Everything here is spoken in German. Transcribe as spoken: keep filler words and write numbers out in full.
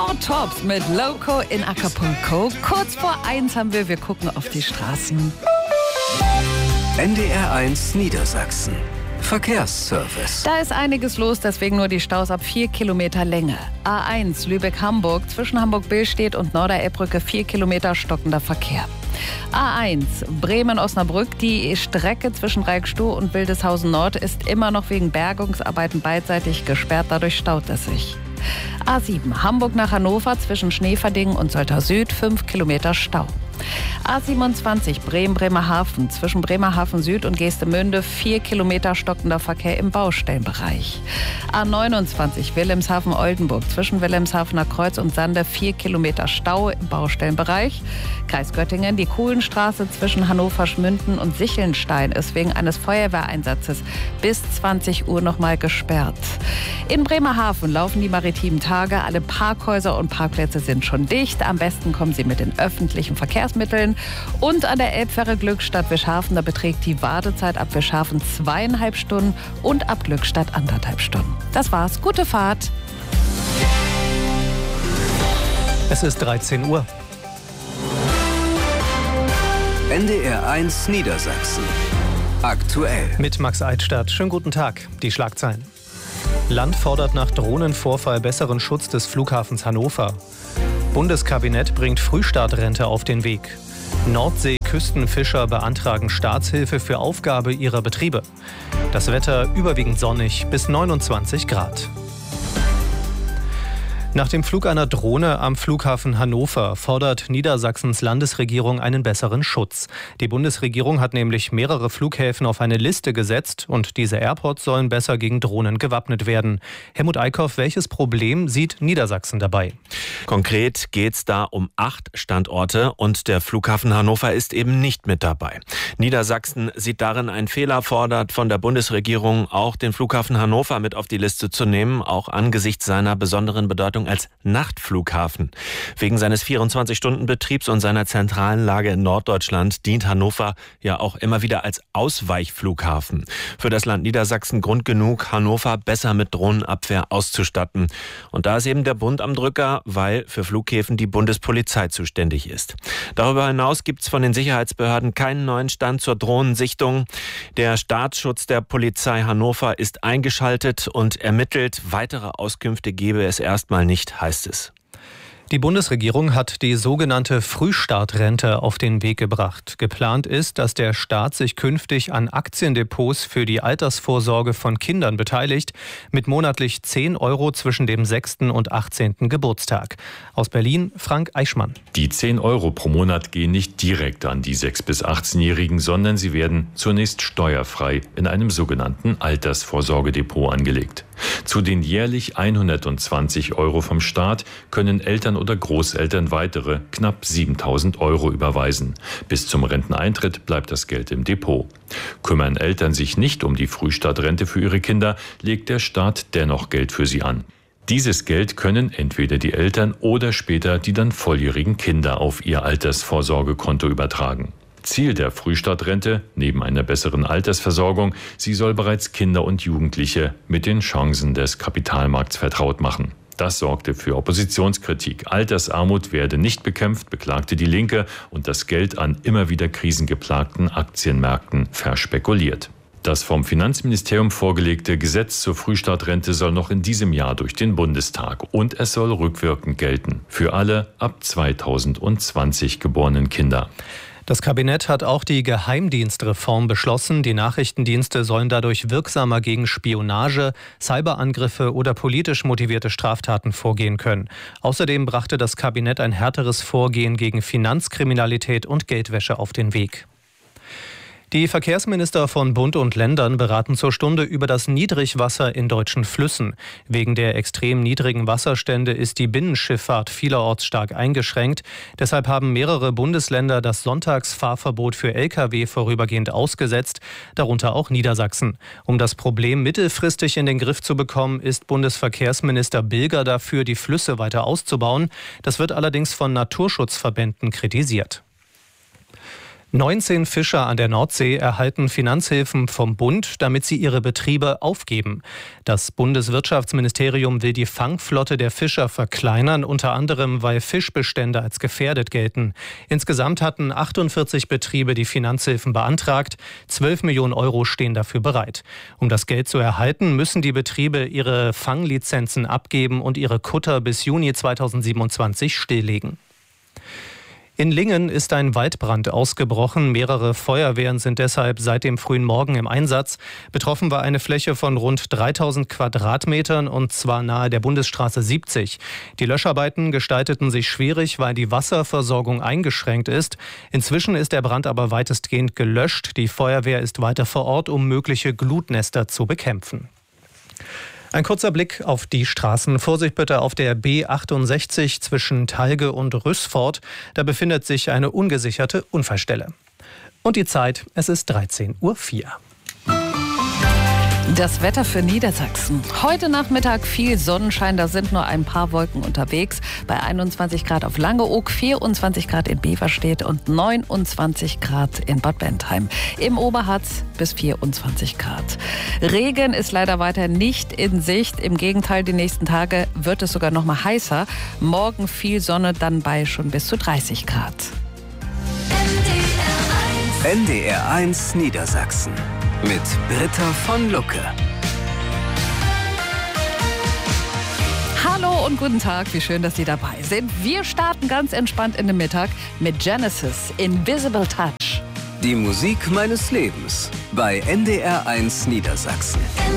Four Tops mit Loco in Acapulco. Kurz vor eins haben wir, wir gucken auf die Straßen. N D R eins Niedersachsen. Verkehrsservice. Da ist einiges los, deswegen nur die Staus ab vier Kilometer Länge. A eins Lübeck-Hamburg zwischen Hamburg-Billstedt und Norderelbbrücke vier Kilometer stockender Verkehr. A eins Bremen-Osnabrück, die Strecke zwischen Reikstow und Wildeshausen Nord ist immer noch wegen Bergungsarbeiten beidseitig gesperrt, dadurch staut es sich. A sieben Hamburg nach Hannover zwischen Schneverdingen und Soltau Süd fünf Kilometer Stau. A siebenundzwanzig Bremen-Bremerhaven zwischen Bremerhaven Süd und Geestemünde vier Kilometer stockender Verkehr im Baustellenbereich. A neunundzwanzig Wilhelmshaven-Oldenburg zwischen Wilhelmshavener Kreuz und Sande vier Kilometer Stau im Baustellenbereich. Kreis Göttingen, die Kuhlenstraße zwischen Hannover-Schmünden und Sichelnstein ist wegen eines Feuerwehreinsatzes bis zwanzig Uhr nochmal gesperrt. In Bremerhaven laufen die maritimen Tage, alle Parkhäuser und Parkplätze sind schon dicht. Am besten kommen Sie mit den öffentlichen Verkehrsmitteln. Und an der Elbfähre Glückstadt Wischhafen, da beträgt die Wartezeit ab Wischhafen zweieinhalb Stunden und ab Glückstadt anderthalb Stunden. Das war's. Gute Fahrt. Es ist dreizehn Uhr. N D R eins Niedersachsen. Aktuell. Mit Max Eidstadt. Schönen guten Tag. Die Schlagzeilen. Land fordert nach Drohnenvorfall besseren Schutz des Flughafens Hannover. Bundeskabinett bringt Frühstartrente auf den Weg. Nordsee-Küstenfischer beantragen Staatshilfe für Aufgabe ihrer Betriebe. Das Wetter überwiegend sonnig bis neunundzwanzig Grad. Nach dem Flug einer Drohne am Flughafen Hannover fordert Niedersachsens Landesregierung einen besseren Schutz. Die Bundesregierung hat nämlich mehrere Flughäfen auf eine Liste gesetzt und diese Airports sollen besser gegen Drohnen gewappnet werden. Helmut Eickhoff, welches Problem sieht Niedersachsen dabei? Konkret geht es da um acht Standorte und der Flughafen Hannover ist eben nicht mit dabei. Niedersachsen sieht darin einen Fehler, fordert von der Bundesregierung auch den Flughafen Hannover mit auf die Liste zu nehmen, auch angesichts seiner besonderen Bedeutung als Nachtflughafen. Wegen seines vierundzwanzig-Stunden-Betriebs und seiner zentralen Lage in Norddeutschland dient Hannover ja auch immer wieder als Ausweichflughafen. Für das Land Niedersachsen Grund genug, Hannover besser mit Drohnenabwehr auszustatten. Und da ist eben der Bund am Drücker, weil für Flughäfen die Bundespolizei zuständig ist. Darüber hinaus gibt es von den Sicherheitsbehörden keinen neuen Stand zur Drohnensichtung. Der Staatsschutz der Polizei Hannover ist eingeschaltet und ermittelt. Weitere Auskünfte gebe es erstmal nicht, heißt es. Die Bundesregierung hat die sogenannte Frühstartrente auf den Weg gebracht. Geplant ist, dass der Staat sich künftig an Aktiendepots für die Altersvorsorge von Kindern beteiligt, mit monatlich zehn Euro zwischen dem sechsten und achtzehnten Geburtstag. Aus Berlin, Frank Eichmann. Die zehn Euro pro Monat gehen nicht direkt an die sechs- bis achtzehnjährigen, sondern sie werden zunächst steuerfrei in einem sogenannten Altersvorsorgedepot angelegt. Zu den jährlich hundertzwanzig Euro vom Staat können Eltern oder Großeltern weitere knapp siebentausend Euro überweisen. Bis zum Renteneintritt bleibt das Geld im Depot. Kümmern Eltern sich nicht um die Frühstartrente für ihre Kinder, legt der Staat dennoch Geld für sie an. Dieses Geld können entweder die Eltern oder später die dann volljährigen Kinder auf ihr Altersvorsorgekonto übertragen. Ziel der Frühstartrente, neben einer besseren Altersversorgung, sie soll bereits Kinder und Jugendliche mit den Chancen des Kapitalmarkts vertraut machen. Das sorgte für Oppositionskritik. Altersarmut werde nicht bekämpft, beklagte die Linke, und das Geld an immer wieder krisengeplagten Aktienmärkten verspekuliert. Das vom Finanzministerium vorgelegte Gesetz zur Frühstartrente soll noch in diesem Jahr durch den Bundestag und es soll rückwirkend gelten für alle ab zweitausendzwanzig geborenen Kinder. Das Kabinett hat auch die Geheimdienstreform beschlossen. Die Nachrichtendienste sollen dadurch wirksamer gegen Spionage, Cyberangriffe oder politisch motivierte Straftaten vorgehen können. Außerdem brachte das Kabinett ein härteres Vorgehen gegen Finanzkriminalität und Geldwäsche auf den Weg. Die Verkehrsminister von Bund und Ländern beraten zur Stunde über das Niedrigwasser in deutschen Flüssen. Wegen der extrem niedrigen Wasserstände ist die Binnenschifffahrt vielerorts stark eingeschränkt. Deshalb haben mehrere Bundesländer das Sonntagsfahrverbot für L K W vorübergehend ausgesetzt, darunter auch Niedersachsen. Um das Problem mittelfristig in den Griff zu bekommen, ist Bundesverkehrsminister Bilger dafür, die Flüsse weiter auszubauen. Das wird allerdings von Naturschutzverbänden kritisiert. neunzehn Fischer an der Nordsee erhalten Finanzhilfen vom Bund, damit sie ihre Betriebe aufgeben. Das Bundeswirtschaftsministerium will die Fangflotte der Fischer verkleinern, unter anderem, weil Fischbestände als gefährdet gelten. Insgesamt hatten achtundvierzig Betriebe die Finanzhilfen beantragt. zwölf Millionen Euro stehen dafür bereit. Um das Geld zu erhalten, müssen die Betriebe ihre Fanglizenzen abgeben und ihre Kutter bis Juni zweitausendsiebenundzwanzig stilllegen. In Lingen ist ein Waldbrand ausgebrochen. Mehrere Feuerwehren sind deshalb seit dem frühen Morgen im Einsatz. Betroffen war eine Fläche von rund dreitausend Quadratmetern und zwar nahe der Bundesstraße siebzig. Die Löscharbeiten gestalteten sich schwierig, weil die Wasserversorgung eingeschränkt ist. Inzwischen ist der Brand aber weitestgehend gelöscht. Die Feuerwehr ist weiter vor Ort, um mögliche Glutnester zu bekämpfen. Ein kurzer Blick auf die Straßen. Vorsicht bitte auf der B achtundsechzig zwischen Talge und Rüßford. Da befindet sich eine ungesicherte Unfallstelle. Und die Zeit, es ist dreizehn Uhr vier. Das Wetter für Niedersachsen. Heute Nachmittag viel Sonnenschein, da sind nur ein paar Wolken unterwegs. Bei einundzwanzig Grad auf Langeoog, vierundzwanzig Grad in Beverstedt und neunundzwanzig Grad in Bad Bentheim. Im Oberharz bis vierundzwanzig Grad. Regen ist leider weiter nicht in Sicht. Im Gegenteil, die nächsten Tage wird es sogar noch mal heißer. Morgen viel Sonne, dann bei schon bis zu dreißig Grad. N D R eins Niedersachsen mit Britta von Lucke. Hallo und guten Tag, wie schön, dass Sie dabei sind. Wir starten ganz entspannt in den Mittag mit Genesis, Invisible Touch. Die Musik meines Lebens bei N D R eins Niedersachsen.